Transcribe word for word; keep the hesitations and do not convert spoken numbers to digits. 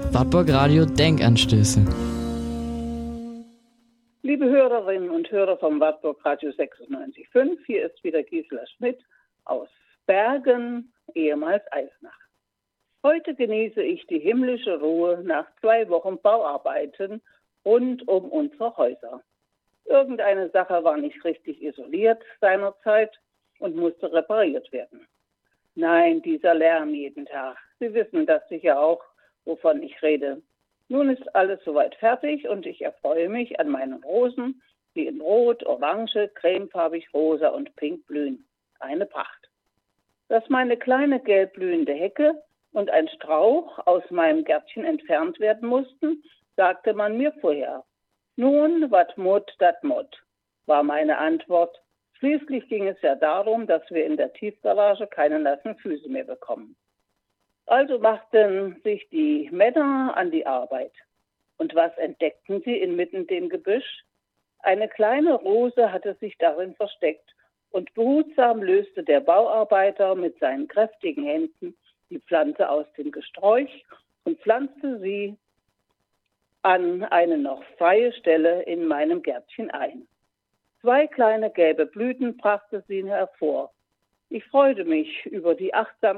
Wartburg Radio Denkanstöße. Liebe Hörerinnen und Hörer vom Wartburg Radio sechsundneunzig Komma fünf, hier ist wieder Gisela Schmidt aus Bergen, ehemals Eisenach. Heute genieße ich die himmlische Ruhe nach zwei Wochen Bauarbeiten rund um unsere Häuser. Irgendeine Sache war nicht richtig isoliert seinerzeit und musste repariert werden. Nein, dieser Lärm jeden Tag. Sie wissen das sicher auch, wovon ich rede. Nun ist alles soweit fertig und ich erfreue mich an meinen Rosen, die in Rot, Orange, cremefarbig, rosa und pink blühen. Eine Pracht. Dass meine kleine gelb blühende Hecke und ein Strauch aus meinem Gärtchen entfernt werden mussten, sagte man mir vorher. Nun, wat mut, dat mut, war meine Antwort. Schließlich ging es ja darum, dass wir in der Tiefgarage keine nassen Füße mehr bekommen. Also machten sich die Männer an die Arbeit. Und was entdeckten sie inmitten dem Gebüsch? Eine kleine Rose hatte sich darin versteckt und behutsam löste der Bauarbeiter mit seinen kräftigen Händen die Pflanze aus dem Gesträuch und pflanzte sie an eine noch freie Stelle in meinem Gärtchen ein. Zwei kleine gelbe Blüten brachte sie hervor. Ich freute mich über die Achtsamkeit